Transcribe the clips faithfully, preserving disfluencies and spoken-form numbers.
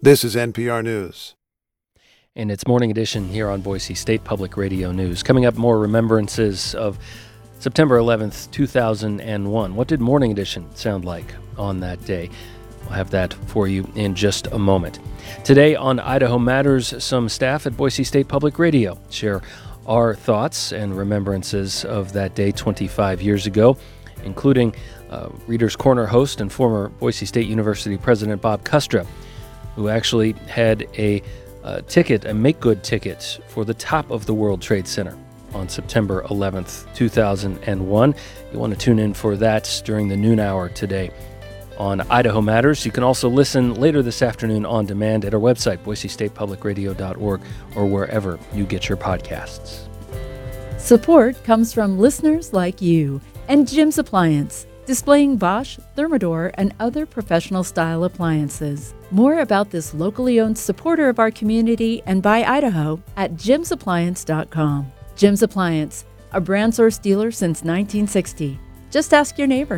This is N P R News. In its morning edition here on Boise State Public Radio News. Coming up, more remembrances of September eleventh, two thousand one. What did Morning Edition sound like on that day? We'll have that for you in just a moment. Today on Idaho Matters, some staff at Boise State Public Radio share our thoughts and remembrances of that day twenty-five years ago, including uh, Reader's Corner host and former Boise State University President Bob Kustra, who actually had a uh, ticket, a make-good ticket for the top of the World Trade Center on September eleventh, two thousand one. You want to tune in for that during the noon hour today on Idaho Matters. You can also listen later this afternoon on demand at our website, boise state public radio dot org, or wherever you get your podcasts. Support comes from listeners like you and Jim's Appliance, displaying Bosch, Thermador, and other professional-style appliances. More about this locally owned supporter of our community and by Idaho at jims appliance dot com. Jim's Appliance, a brand source dealer since nineteen sixty. Just ask your neighbor.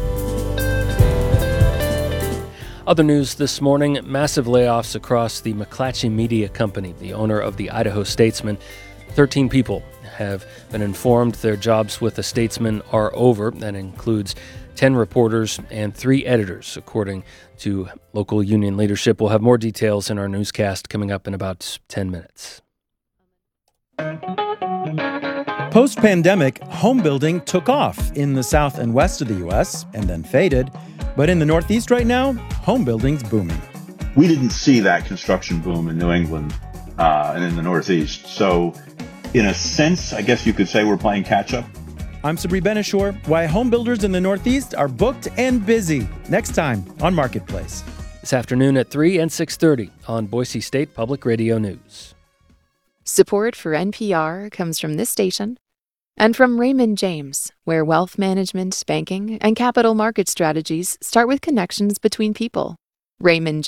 Other news this morning, massive layoffs across the McClatchy Media Company, the owner of the Idaho Statesman. Thirteen people have been informed their jobs with the Statesman are over. That includes ten reporters and three editors, according to local union leadership. We'll have more details in our newscast coming up in about ten minutes. Post-pandemic, home building took off in the south and west of the U S and then faded. But in the Northeast right now, home building's booming. We didn't see that construction boom in New England uh, and in the Northeast. So in a sense, I guess you could say we're playing catch-up. I'm Sabri Benishore. Why home builders in the Northeast are booked and busy. Next time on Marketplace. This afternoon at three and six thirty on Boise State Public Radio News. Support for N P R comes from this station and from Raymond James, where wealth management, banking, and capital market strategies start with connections between people. Raymond